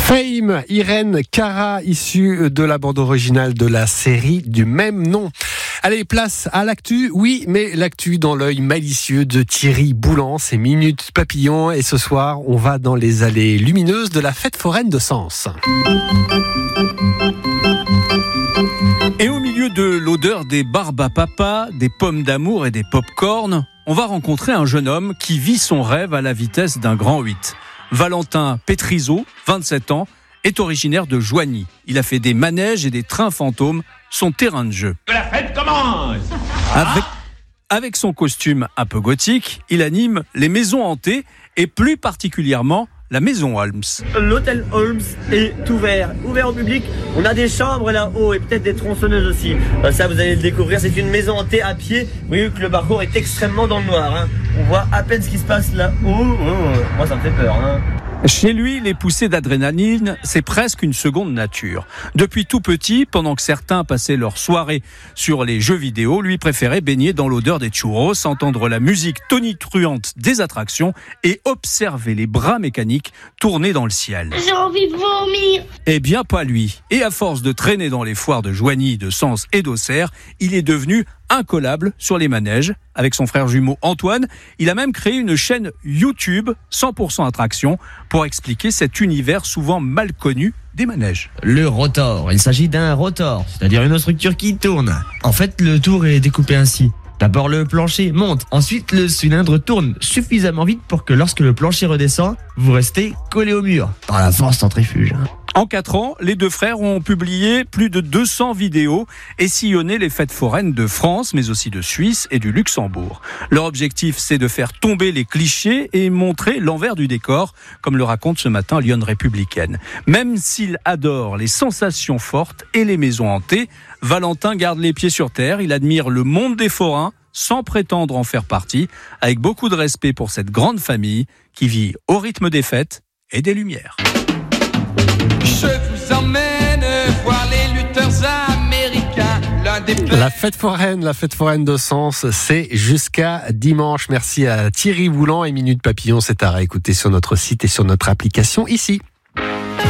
Fame, Irène Cara, issue de la bande originale de la série du même nom. Allez, place à l'actu, oui, mais l'actu dans l'œil malicieux de Thierry Boulan, c'est Minute Papillon, et ce soir, on va dans les allées lumineuses de la fête foraine de Sens. Et au milieu de l'odeur des barbes à papa, des pommes d'amour et des pop-corn, on va rencontrer un jeune homme qui vit son rêve à la vitesse d'un grand 8. Valentin Pétrizeau, 27 ans, est originaire de Joigny. Il a fait des manèges et des trains fantômes son terrain de jeu. Que la fête commence! Avec son costume un peu gothique, il anime les maisons hantées et plus particulièrement la maison Holmes. L'hôtel Holmes est ouvert au public. On a des chambres là-haut et peut-être des tronçonneuses aussi. Ça, vous allez le découvrir. C'est une maison hantée à pied. Vous voyez que le parcours est extrêmement dans le noir. On voit à peine ce qui se passe là-haut. Moi, ça me fait peur. Chez lui, les poussées d'adrénaline, c'est presque une seconde nature. Depuis tout petit, pendant que certains passaient leur soirée sur les jeux vidéo, lui préférait baigner dans l'odeur des churros, entendre la musique tonitruante des attractions et observer les bras mécaniques tourner dans le ciel. J'ai envie de vomir. Eh bien, pas lui. Et à force de traîner dans les foires de Joigny, de Sens et d'Auxerre, il est devenu incollable sur les manèges. Avec son frère jumeau Antoine, il a même créé une chaîne YouTube 100% attraction pour expliquer cet univers souvent mal connu des manèges. Le rotor, il s'agit d'un rotor, c'est-à-dire une structure qui tourne. En fait, le tour est découpé ainsi. D'abord, le plancher monte. Ensuite, le cylindre tourne suffisamment vite pour que lorsque le plancher redescend, vous restez collé au mur par la force centrifuge. En 4 ans, les deux frères ont publié plus de 200 vidéos et sillonné les fêtes foraines de France, mais aussi de Suisse et du Luxembourg. Leur objectif, c'est de faire tomber les clichés et montrer l'envers du décor, comme le raconte ce matin Lyon Républicaine. Même s'il adore les sensations fortes et les maisons hantées, Valentin garde les pieds sur terre. Il admire le monde des forains, sans prétendre en faire partie, avec beaucoup de respect pour cette grande famille qui vit au rythme des fêtes et des lumières. Je vous emmène voir les lutteurs américains. La fête foraine de Sens, c'est jusqu'à dimanche. Merci à Thierry Boulan et Minute Papillon, c'est à réécouter sur notre site et sur notre application ici.